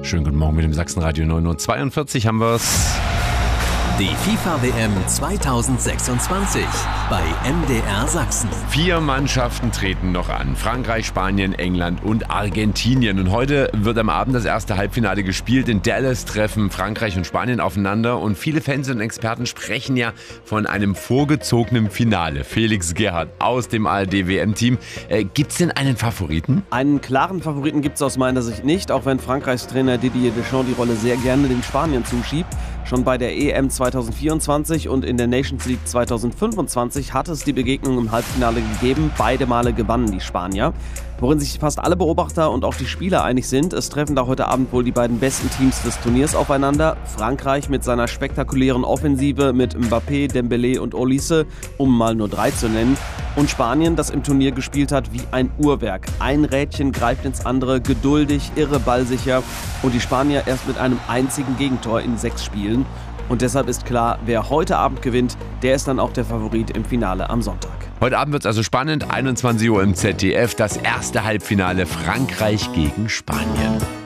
Schönen guten Morgen mit dem Sachsenradio 9:42 haben wir's. Die FIFA-WM 2026 bei MDR Sachsen. 4 Mannschaften treten noch an. Frankreich, Spanien, England und Argentinien. Und heute wird am Abend das erste Halbfinale gespielt. In Dallas treffen Frankreich und Spanien aufeinander. Und viele Fans und Experten sprechen ja von einem vorgezogenen Finale. Felix Gerhardt aus dem ARD-WM-Team. Gibt's denn einen Favoriten? Einen klaren Favoriten gibt es aus meiner Sicht nicht, auch wenn Frankreichs Trainer Didier Deschamps die Rolle sehr gerne den Spaniern zuschiebt. Schon bei der EM 2024 und in der Nations League 2025 hat es die Begegnung im Halbfinale gegeben. Beide Male gewannen die Spanier. Worin sich fast alle Beobachter und auch die Spieler einig sind, es treffen da heute Abend wohl die beiden besten Teams des Turniers aufeinander. Frankreich mit seiner spektakulären Offensive mit Mbappé, Dembélé und Olise, um mal nur 3 zu nennen. Und Spanien, das im Turnier gespielt hat wie ein Uhrwerk. Ein Rädchen greift ins andere, geduldig, irre ballsicher. Und die Spanier erst mit einem einzigen Gegentor in 6 Spielen. Und deshalb ist klar, wer heute Abend gewinnt, der ist dann auch der Favorit im Finale am Sonntag. Heute Abend wird es also spannend. 21 Uhr im ZDF. Das erste Halbfinale Frankreich gegen Spanien.